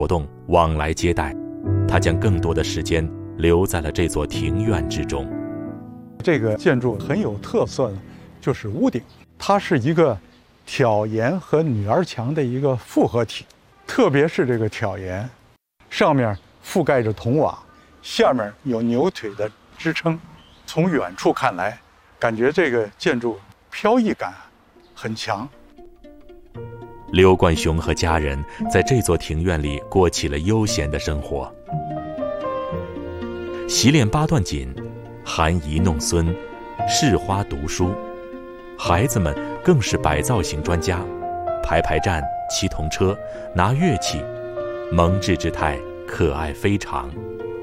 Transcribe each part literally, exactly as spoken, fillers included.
活动往来接待，他将更多的时间留在了这座庭院之中。 这个建筑很有特色的就是屋顶，它是一个挑檐和女儿墙的一个复合体，特别是这个挑檐，上面覆盖着铜瓦，下面有牛腿的支撑，从远处看来，感觉这个建筑飘逸感很强。 刘冠雄和家人在这座庭院里过起了悠闲的生活，习练八段锦，含饴弄孙，试花读书。孩子们更是摆造型专家，排排站，骑童车，拿乐器，萌稚之态，可爱非常。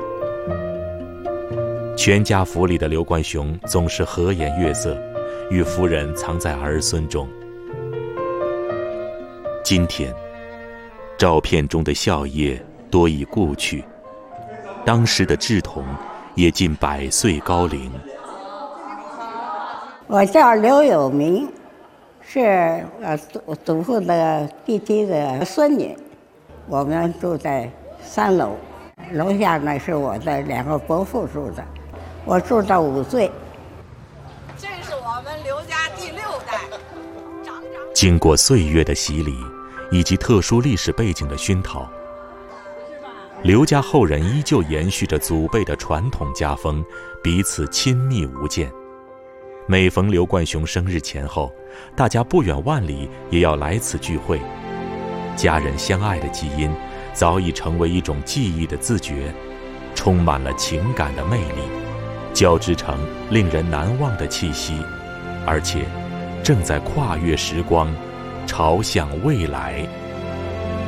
全家福里的刘冠雄总是和颜悦色，与夫人藏在儿孙中。今天，照片中的笑靥多已故去，当时的稚童也近百岁高龄。 我叫刘有明，是我祖祖父的弟弟的孙女。我们住在三楼，楼下呢是我的两个伯父住的。我住到五岁。 这是我们刘家第六代。 经过岁月的洗礼以及特殊历史背景的熏陶，刘家后人依旧延续着祖辈的传统家风，彼此亲密无间。每逢刘冠雄生日前后，大家不远万里也要来此聚会。家人相爱的基因早已成为一种记忆的自觉，充满了情感的魅力，交织成令人难忘的气息，而且正在跨越时光，朝向未来。